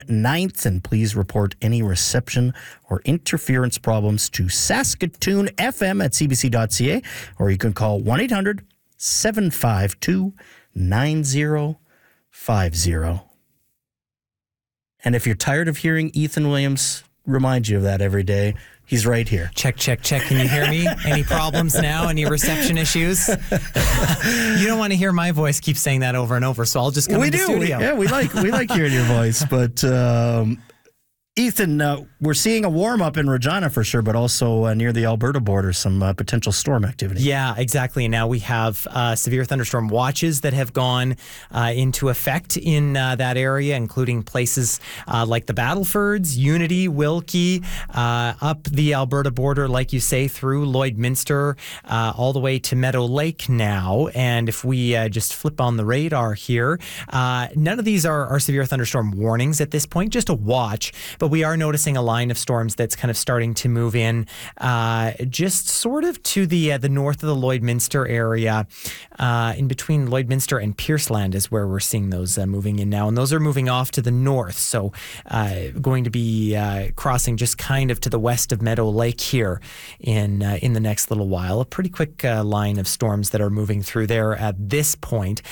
9th, and please report any reception or interference problems to Saskatoon FM at cbc.ca, or you can call 1-800-752-9050. And if you're tired of hearing Ethan Williams remind you of that every day, he's right here. Check, check, check. Can you hear me? Any problems now? Any reception issues? You don't want to hear my voice keep saying that over and over, so I'll just come in the studio. We like hearing your voice. But Ethan, we're seeing a warm-up in Regina for sure, but also near the Alberta border, some potential storm activity. Yeah, exactly. And now we have severe thunderstorm watches that have gone into effect in that area, including places like the Battlefords, Unity, Wilkie, up the Alberta border, like you say, through Lloydminster, all the way to Meadow Lake now. And if we just flip on the radar here, none of these are severe thunderstorm warnings at this point, just a watch. But we are noticing a line of storms that's kind of starting to move in just sort of to the north of the Lloydminster area. In between Lloydminster and Pierceland is where we're seeing those moving in now. And those are moving off to the north. So going to be crossing just kind of to the west of Meadow Lake here in the next little while. A pretty quick line of storms that are moving through there at this point.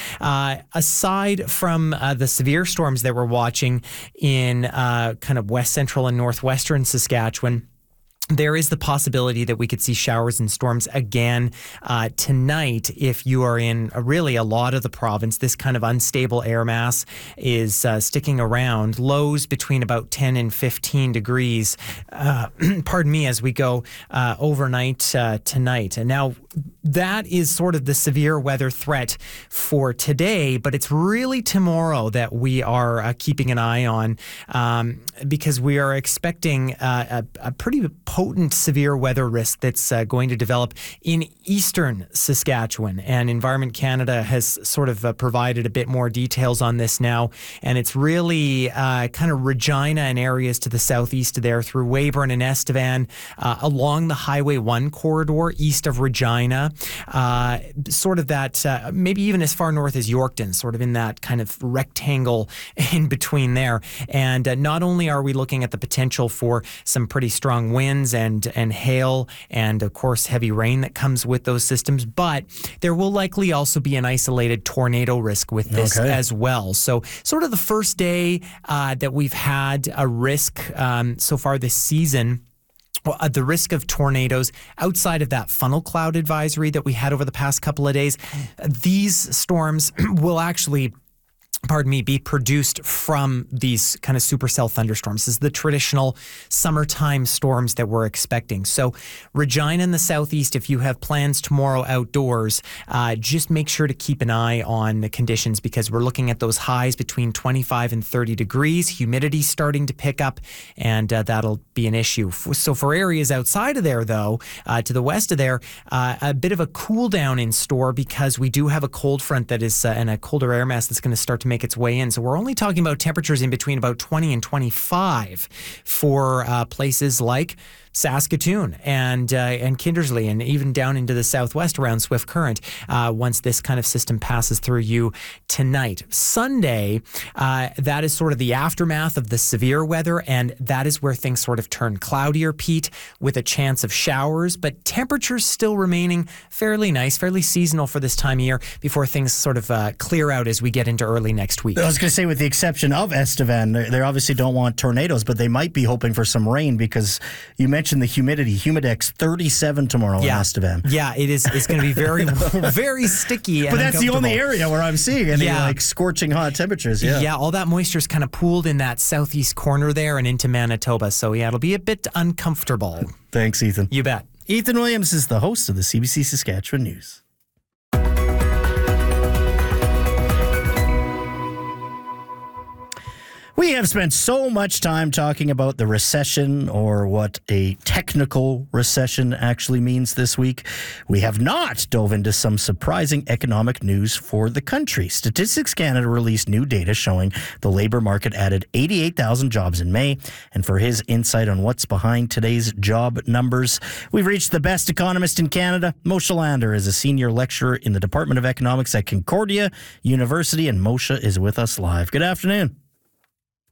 Aside from the severe storms that we're watching in kind of west central and northwestern Saskatchewan, there is the possibility that we could see showers and storms again tonight if you are in really a lot of the province. This kind of unstable air mass is sticking around. Lows between about 10 and 15 degrees, pardon me, as we go overnight tonight. And now that is sort of the severe weather threat for today, but it's really tomorrow that we are keeping an eye on because we are expecting a pretty potent severe weather risk that's going to develop in eastern Saskatchewan. And Environment Canada has sort of provided a bit more details on this now. And it's really kind of Regina and areas to the southeast there through Weyburn and Estevan, along the Highway 1 corridor east of Regina, sort of that, maybe even as far north as Yorkton, sort of in that kind of rectangle in between there. And not only are we looking at the potential for some pretty strong winds and hail and, of course, heavy rain that comes with those systems, but there will likely also be an isolated tornado risk with this as well. So sort of the first day that we've had a risk so far this season, the risk of tornadoes outside of that funnel cloud advisory that we had over the past couple of days, these storms will actually be produced from these kind of supercell thunderstorms. This is the traditional summertime storms that we're expecting. So Regina in the southeast, if you have plans tomorrow outdoors, just make sure to keep an eye on the conditions because we're looking at those highs between 25 and 30 degrees, humidity starting to pick up, and that'll be an issue. So for areas outside of there, though, to the west of there, a bit of a cool down in store because we do have a cold front that is and a colder air mass that's going to start to make its way in. So we're only talking about temperatures in between about 20 and 25 for places like Saskatoon and Kindersley and even down into the southwest around Swift Current once this kind of system passes through you tonight. Sunday, that is sort of the aftermath of the severe weather, and that is where things sort of turn cloudier, Pete, with a chance of showers, but temperatures still remaining fairly nice, fairly seasonal for this time of year before things sort of clear out as we get into early next week. I was going to say, with the exception of Estevan, they obviously don't want tornadoes, but they might be hoping for some rain because you mentioned the humidity. Humidex 37 tomorrow in Estevan. Yeah, it is. It's going to be very, very sticky. But that's the only area where I'm seeing any like scorching hot temperatures. Yeah, all that moisture is kind of pooled in that southeast corner there and into Manitoba. So yeah, it'll be a bit uncomfortable. Thanks, Ethan. You bet. Ethan Williams is the host of the CBC Saskatchewan News. We have spent so much time talking about the recession or what a technical recession actually means this week. We have not dove into some surprising economic news for the country. Statistics Canada released new data showing the labor market added 88,000 jobs in May. And for his insight on what's behind today's job numbers, we've reached the best economist in Canada. Moshe Lander is a senior lecturer in the Department of Economics at Concordia University, and Moshe is with us live. Good afternoon.